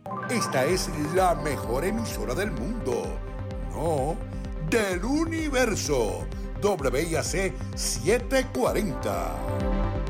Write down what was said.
Esta es la mejor emisora del mundo. No, del universo. WIAC 740.